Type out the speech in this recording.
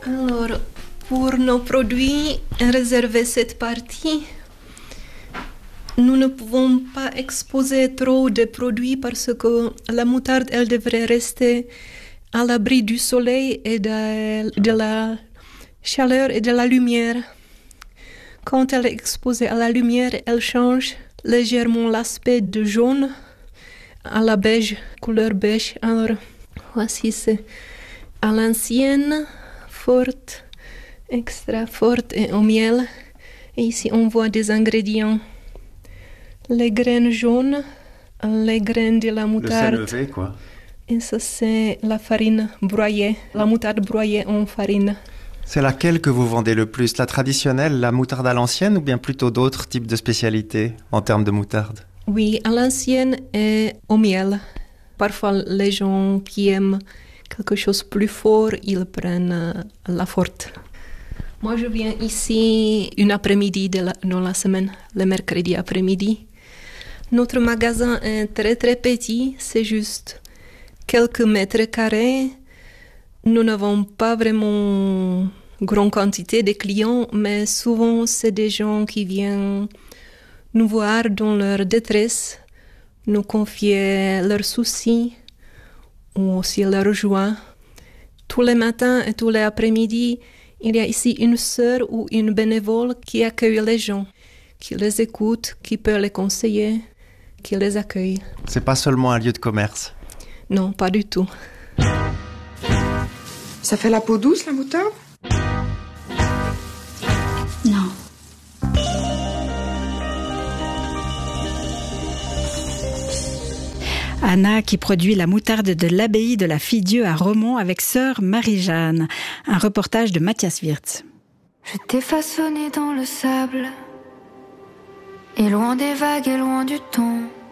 Alors, pour nos produits, réserver cette partie. Nous ne pouvons pas exposer trop de produits parce que la moutarde, elle devrait rester à l'abri du soleil et de la chaleur et de la lumière. Quand elle est exposée à la lumière, elle change légèrement l'aspect de jaune à la beige, couleur beige. Alors, voici, c'est à l'ancienne, forte, extra forte et au miel. Et ici, on voit des ingrédients. Les graines jaunes, les graines de la moutarde. Le sel levé, quoi. Et ça, c'est la farine broyée, la moutarde broyée en farine. C'est laquelle que vous vendez le plus? La traditionnelle, la moutarde à l'ancienne, ou bien plutôt d'autres types de spécialités en termes de moutarde? Oui, à l'ancienne et au miel. Parfois, les gens qui aiment quelque chose de plus fort, ils prennent la forte. Moi, je viens ici une après-midi dans la semaine, le mercredi après-midi. Notre magasin est très très petit, c'est juste quelques mètres carrés. Nous n'avons pas vraiment grande quantité de clients, mais souvent c'est des gens qui viennent nous voir dans leur détresse, nous confier leurs soucis ou aussi leurs joies. Tous les matins et tous les après-midi, il y a ici une sœur ou une bénévole qui accueille les gens, qui les écoute, qui peut les conseiller, qui les accueille. C'est pas seulement un lieu de commerce? Non, pas du tout. Ça fait la peau douce, la moutarde? Non. Anna qui produit la moutarde de l'abbaye de la Fille-Dieu à Romont avec sœur Marie-Jeanne. Un reportage de Mathias Wirtz. Je t'ai façonné dans le sable, et loin des vagues et loin du temps.